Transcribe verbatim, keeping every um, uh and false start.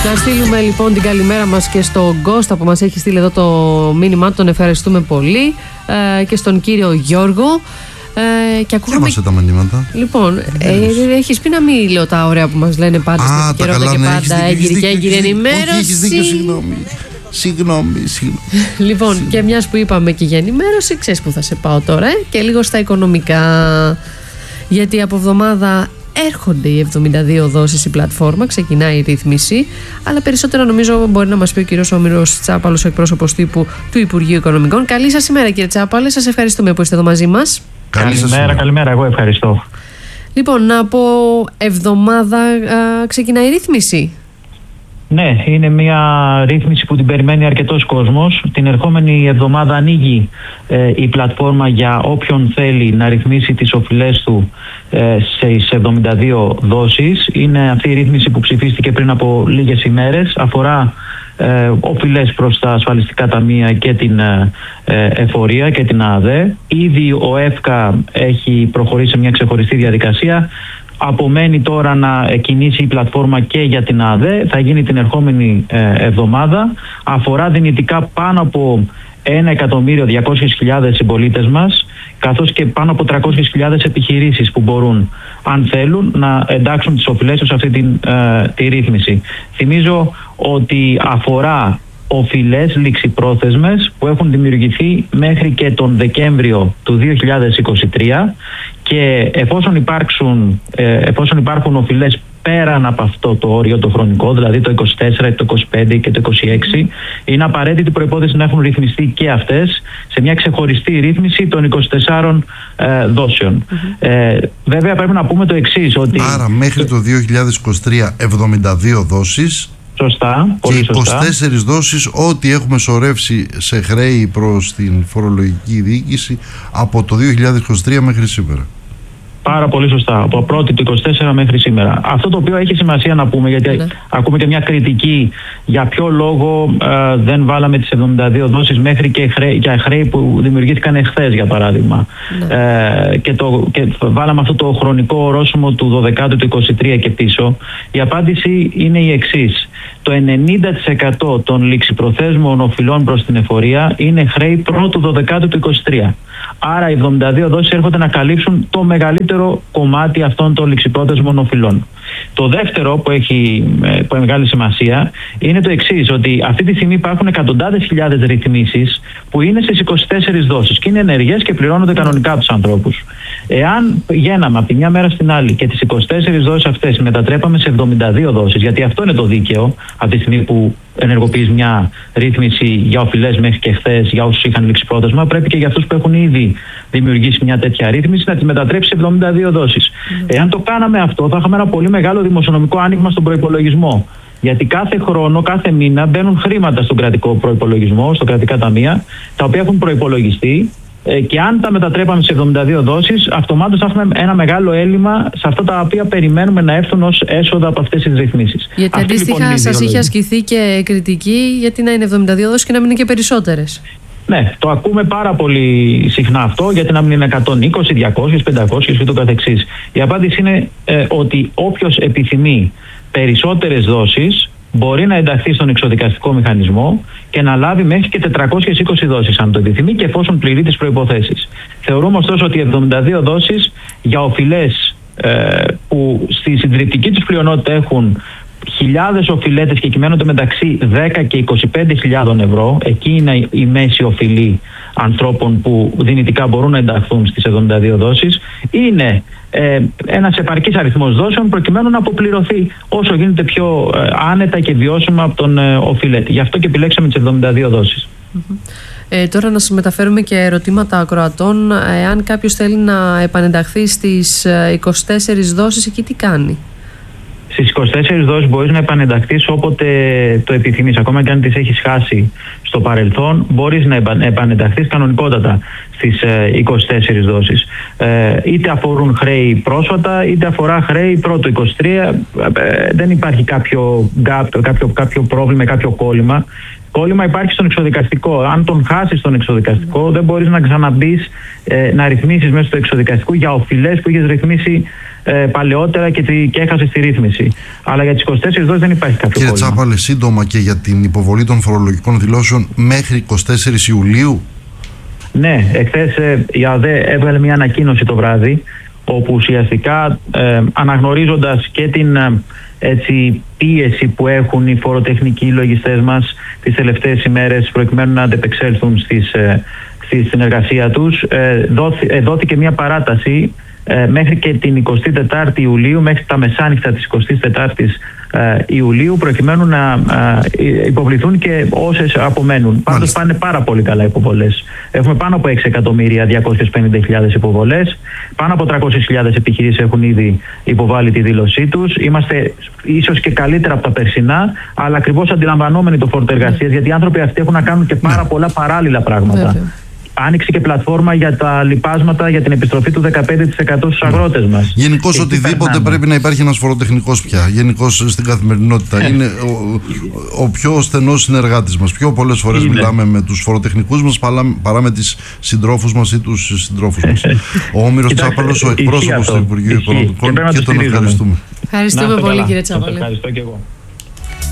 Να στείλουμε λοιπόν την καλημέρα μας και στον Κώστα που μας έχει στείλει εδώ το μήνυμά του, τον ευχαριστούμε πολύ, ε, και στον κύριο Γιώργο. Ε, και ακούγαμε... Διάβασε τα μηνύματα. Λοιπόν, ε, έχεις πει να μην λέω τα ωραία που μας λένε πάντα στην επικαιρότητα και ναι, πάντα έγκυρη και έγκυρη ενημέρωση. Όχι, έχεις δίκιο, συγγνώμη. Συγγνώμη, συγγνώμη. Λοιπόν, συγγνώμη. Και μιας που είπαμε και για ενημέρωση, ξέρεις που θα σε πάω τώρα, ε, και λίγο στα οικονομικά. Γιατί από εβδομάδα έρχονται οι εβδομήντα δύο δόσεις η πλατφόρμα, ξεκινάει η ρύθμιση, αλλά περισσότερο νομίζω μπορεί να μας πει ο κύριος Όμηρος Τσάπαλος, ο εκπρόσωπος τύπου του Υπουργείου Οικονομικών. Καλή σας ημέρα, κύριε Τσάπαλε, σας ευχαριστούμε που είστε εδώ μαζί μας. Καλημέρα, καλημέρα, εγώ ευχαριστώ. Λοιπόν, από εβδομάδα α, ξεκινάει η ρύθμιση. Ναι, είναι μια ρύθμιση που την περιμένει αρκετός κόσμος. Την ερχόμενη εβδομάδα ανοίγει ε, η πλατφόρμα για όποιον θέλει να ρυθμίσει τις οφειλές του ε, στις εβδομήντα δύο δόσεις. Είναι αυτή η ρύθμιση που ψηφίστηκε πριν από λίγες ημέρες. Αφορά ε, οφειλές προς τα ασφαλιστικά ταμεία και την ε, εφορία και την ΑΔΕ. Ήδη ο ΕΦΚΑ έχει προχωρήσει σε μια ξεχωριστή διαδικασία. Απομένει τώρα να κινήσει η πλατφόρμα και για την ΑΔΕ. Θα γίνει την ερχόμενη εβδομάδα. Αφορά δυνητικά πάνω από ένα εκατομμύριο διακόσιες χιλιάδες συμπολίτες μας, καθώς και πάνω από τριακόσιες χιλιάδες επιχειρήσεις που μπορούν, αν θέλουν, να εντάξουν τις οφειλές τους σε αυτή την, ε, τη ρύθμιση. Θυμίζω ότι αφορά οφειλές ληξιπρόθεσμες που έχουν δημιουργηθεί μέχρι και τον Δεκέμβριο του δύο χιλιάδες είκοσι τρία, και εφόσον, υπάρξουν, εφόσον υπάρχουν οφειλές πέραν από αυτό το όριο το χρονικό, δηλαδή το είκοσι τέσσερα, το είκοσι πέντε και το είκοσι έξι, είναι απαραίτητη προϋπόθεση να έχουν ρυθμιστεί και αυτές σε μια ξεχωριστή ρύθμιση των είκοσι τεσσάρων ε, δόσεων. Mm-hmm. Ε, βέβαια πρέπει να πούμε το εξής, ότι... Άρα μέχρι το δύο χιλιάδες είκοσι τρία εβδομήντα δύο δόσεις. Σωστά, πολύ και είκοσι τέσσερις σωστά. δόσεις ό,τι έχουμε σωρεύσει σε χρέη προς την φορολογική διοίκηση από το δύο χιλιάδες είκοσι τρία μέχρι σήμερα. Πάρα πολύ σωστά. Από πρώτη του είκοσι τέσσερα μέχρι σήμερα. Αυτό το οποίο έχει σημασία να πούμε, γιατί ναι. ακούμε και μια κριτική για ποιο λόγο ε, δεν βάλαμε τις εβδομήντα δύο δόσεις μέχρι και χρέη, για χρέη που δημιουργήθηκαν εχθές, για παράδειγμα. Ναι. Ε, και, το, και βάλαμε αυτό το χρονικό ορόσημο του δωδεκάτου του είκοσι τρία και πίσω. Η απάντηση είναι η εξής. Το ενενήντα τοις εκατό των ληξιπροθέσμων οφειλών προς την εφορία είναι χρέη πρώτου δωδεκάτου του είκοσι τρία. Άρα οι εβδομήντα δύο δόσεις έρχονται να καλύψουν το μεγαλύτερο κομμάτι αυτών των ληξιπρόθεσμων οφειλών. Το δεύτερο που έχει, που έχει μεγάλη σημασία είναι το εξής, ότι αυτή τη στιγμή υπάρχουν εκατοντάδες χιλιάδες ρυθμίσεις που είναι στις είκοσι τέσσερις δόσεις και είναι ενεργές και πληρώνονται κανονικά από τους ανθρώπους. Εάν πηγαίναμε από τη μια μέρα στην άλλη και τις είκοσι τέσσερις δόσεις αυτές μετατρέπαμε σε εβδομήντα δύο δόσεις, γιατί αυτό είναι το δίκαιο από τη στιγμή που ενεργοποιείς μια ρύθμιση για οφειλές μέχρι και χθες, για όσους είχαν ληξιπρόθεσμα, πρέπει και για αυτούς που έχουν ήδη δημιουργήσει μια τέτοια ρύθμιση να τις μετατρέψει σε εβδομήντα δύο δόσεις. Mm. Εάν το κάναμε αυτό, θα είχαμε ένα πολύ μεγάλο δημοσιονομικό άνοιγμα στον προϋπολογισμό. Γιατί κάθε χρόνο, κάθε μήνα μπαίνουν χρήματα στον κρατικό προϋπολογισμό, στα κρατικά ταμεία, τα οποία έχουν προϋπολογιστεί. Και αν τα μετατρέπαμε σε εβδομήντα δύο δόσεις, αυτομάτως θα έχουμε ένα μεγάλο έλλειμμα σε αυτά τα οποία περιμένουμε να έρθουν ως έσοδα από αυτές τις ρυθμίσεις. Γιατί αυτή, αντίστοιχα λοιπόν, σας είχε ασκηθεί και κριτική γιατί να είναι εβδομήντα δύο δόσεις και να μην είναι και περισσότερες. Ναι, το ακούμε πάρα πολύ συχνά αυτό, γιατί να μην είναι εκατόν είκοσι, διακόσιες, πεντακόσιες και το καθεξής. Η απάντηση είναι ε, ότι όποιος επιθυμεί περισσότερες δόσεις μπορεί να ενταχθεί στον εξοδικαστικό μηχανισμό και να λάβει μέχρι και τετρακόσιες είκοσι δόσεις αν το επιθυμεί και εφόσον πληρεί τις προϋποθέσεις. Θεωρούμε ωστόσο ότι οι εβδομήντα δύο δόσεις για οφειλές ε, που στη συντριπτική τους πλειονότητα έχουν χιλιάδες οφειλέτες και κυμαίνονται μεταξύ δέκα και είκοσι πέντε χιλιάδων ευρώ, εκεί είναι η μέση οφειλή ανθρώπων που δυνητικά μπορούν να ενταχθούν στις εβδομήντα δύο δόσεις, είναι ε, ένας επαρκής αριθμός δόσεων προκειμένου να αποπληρωθεί όσο γίνεται πιο ε, άνετα και βιώσιμα από τον ε, οφειλέτη. Γι' αυτό και επιλέξαμε τις εβδομήντα δύο δόσεις. Mm-hmm. Ε, τώρα να σας μεταφέρουμε και ερωτήματα ακροατών. Εάν κάποιος θέλει να επανενταχθεί στις είκοσι τέσσερις δόσεις, εκεί τι κάνει? Στις είκοσι τέσσερις δόσεις μπορείς να επανενταχθείς όποτε το επιθυμείς. Ακόμα και αν τις έχεις χάσει στο παρελθόν, μπορείς να επανενταχθείς κανονικότατα στις είκοσι τέσσερις δόσεις. Ε, είτε αφορούν χρέη πρόσφατα, είτε αφορά χρέη πρώτο είκοσι τρία. Ε, δεν υπάρχει κάποιο, κάποιο, κάποιο πρόβλημα, κάποιο κόλλημα. Κόλλημα υπάρχει στον εξοδικαστικό. Αν τον χάσεις στον εξοδικαστικό, δεν μπορείς να ξαναμπείς ε, να ρυθμίσεις μέσα στο εξοδικαστικό για οφειλές που είχες ρυθμίσει ε, παλαιότερα και, τη, και έχασε στη ρύθμιση. Αλλά για τις είκοσι τέσσερις δόσεις δεν υπάρχει κάποιο Κύριε πρόβλημα. Τσάπαλε, σύντομα και για την υποβολή των φορολογικών δηλώσεων μέχρι εικοστή τέταρτη Ιουλίου. Ναι, εχθές ε, η ΑΔΕ έβγαλε μια ανακοίνωση το βράδυ, όπου ουσιαστικά ε, αναγνωρίζοντας και την ε, έτσι, πίεση που έχουν οι φοροτεχνικοί λογιστές μας τις τελευταίες ημέρες προκειμένου να αντεπεξέλθουν στις, ε, στη συνεργασία τους, ε, δόθη, ε, δόθηκε μια παράταση ε, μέχρι και την εικοστή τετάρτη Ιουλίου, μέχρι τα μεσάνυχτα της εικοστής τετάρτης Ιουλίου, προκειμένου να υποβληθούν και όσες απομένουν. Πάντως πάνε πάρα πολύ καλά υποβολές. Έχουμε πάνω από έξι εκατομμύρια διακόσιες πενήντα χιλιάδες υποβολές. Πάνω από τριακόσιες χιλιάδες επιχειρήσεις έχουν ήδη υποβάλει τη δήλωσή τους. Είμαστε ίσως και καλύτερα από τα περσινά, αλλά ακριβώς αντιλαμβανόμενοι το φόρτο εργασίας, γιατί οι άνθρωποι αυτοί έχουν να κάνουν και πάρα πολλά παράλληλα πράγματα. Βέβαια. Άνοιξε και πλατφόρμα για τα λοιπάσματα για την επιστροφή του δεκαπέντε τοις εκατό στους αγρότες μας. Γενικώς οτιδήποτε περνάμε. Πρέπει να υπάρχει ένας φοροτεχνικός πια. Γενικώς στην καθημερινότητα. Είναι ο, ο πιο στενός συνεργάτης μας. Πιο πολλές φορές είναι. Μιλάμε με τους φοροτεχνικούς μας παρά με τις συντρόφους μας ή τους συντρόφους μας. Ο Όμηρος Τσάπαλος, ο εκπρόσωπος του Υπουργείου Οικονομικών, και, και τον ευχαριστούμε. Ευχαριστούμε πολύ, κύριε Τσάπαλε. Ευχαριστώ και εγώ.